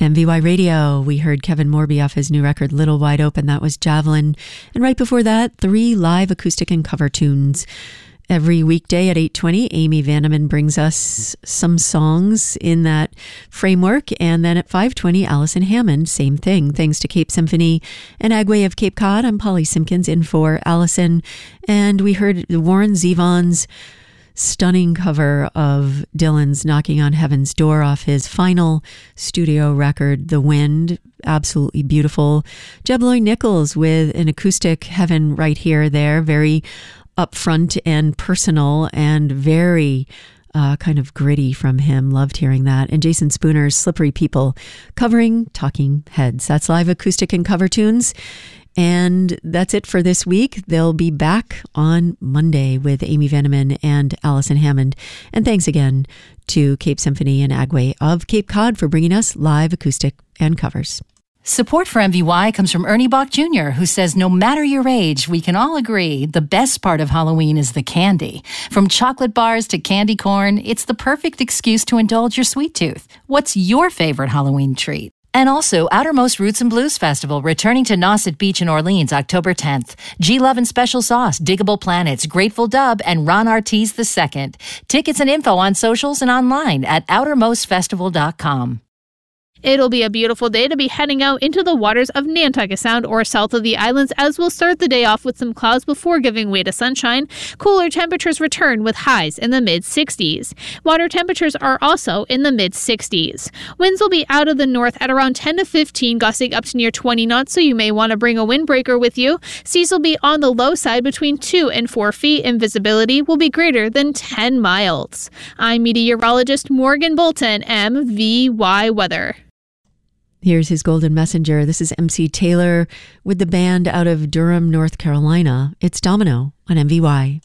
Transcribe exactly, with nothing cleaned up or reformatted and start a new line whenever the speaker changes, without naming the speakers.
M V Y Radio, we heard Kevin Morby off his new record, Little Wide Open. That was Javelin. And right before that, three live acoustic and cover tunes. Every weekday at eight twenty, Amy Vandeman brings us some songs in that framework. And then at five twenty, Allison Hammond, same thing. Thanks to Cape Symphony and Agway of Cape Cod. I'm Polly Simpkins in for Allison. And we heard Warren Zevon's stunning cover of Dylan's Knocking on Heaven's Door off his final studio record, The Wind. Absolutely beautiful. Jeb Lloyd Nichols with an acoustic Heaven Right Here, there. Very upfront and personal and very uh, kind of gritty from him. Loved hearing that. And Jason Spooner's Slippery People covering Talking Heads. That's live acoustic and cover tunes. And that's it for this week. They'll be back on Monday with Amy Vandeman and Allison Hammond. And thanks again to Cape Symphony and Agway of Cape Cod for bringing us live acoustic and covers.
Support for M V Y comes from Ernie Bach Junior, who says no matter your age, we can all agree the best part of Halloween is the candy. From chocolate bars to candy corn, it's the perfect excuse to indulge your sweet tooth. What's your favorite Halloween treat? And also, Outermost Roots and Blues Festival, returning to Nauset Beach in Orleans, October tenth. G-Love and Special Sauce, Diggable Planets, Grateful Dub, and Ron Artiz the Second. Tickets and info on socials and online at outermost festival dot com.
It'll be a beautiful day to be heading out into the waters of Nantucket Sound or south of the islands, as we'll start the day off with some clouds before giving way to sunshine. Cooler temperatures return with highs in the mid sixties. Water temperatures are also in the mid sixties. Winds will be out of the north at around ten to fifteen, gusting up to near twenty knots, so you may want to bring a windbreaker with you. Seas will be on the low side between two and four feet, and visibility will be greater than ten miles. I'm meteorologist Morgan Bolton, M V Y Weather.
Here's his golden messenger. This is M C Taylor with the band out of Durham, North Carolina. It's Domino on M V Y.